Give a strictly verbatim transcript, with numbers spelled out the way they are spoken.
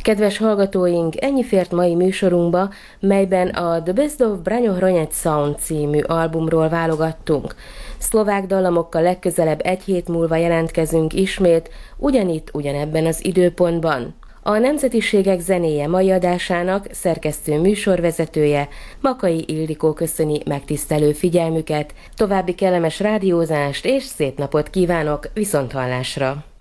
Kedves hallgatóink, ennyi fért mai műsorunkba, melyben a The Best of Braňo Hroniec Sound című albumról válogattunk. Szlovák dallamokkal legközelebb egy hét múlva jelentkezünk ismét, ugyanitt, ugyanebben az időpontban. A Nemzetiségek zenéje mai adásának szerkesztő műsorvezetője Makai Ildikó köszöni megtisztelő figyelmüket, további kellemes rádiózást és szép napot kívánok, viszonthallásra!